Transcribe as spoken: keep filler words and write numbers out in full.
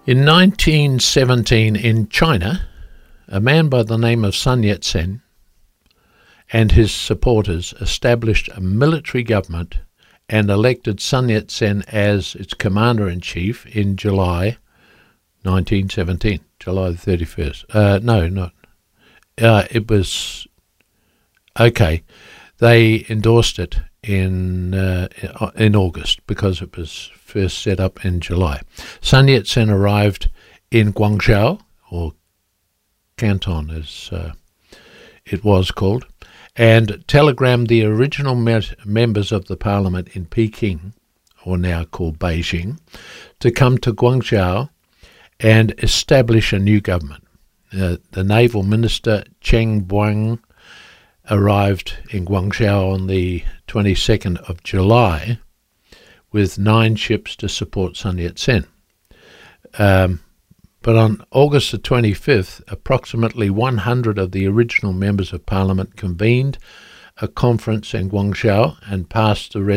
In nineteen seventeen in China, a man by the name of Sun Yat-sen and his supporters established a military government and elected Sun Yat-sen as its commander-in-chief in July nineteen seventeen, July the thirty-first. Uh, no, not. Uh, it was... Okay, they endorsed it in uh, in August because it was first set up in July. Sun Yat-sen arrived in Guangzhou, or Canton as uh, it was called, and telegrammed the original me- members of the parliament in Peking, or now called Beijing, to come to Guangzhou and establish a new government. Uh, the naval minister Cheng Buang arrived in Guangzhou on the twenty-second of July with nine ships to support Sun Yat-sen. Um, but on August the twenty-fifth, approximately one hundred of the original members of parliament convened a conference in Guangzhou and passed the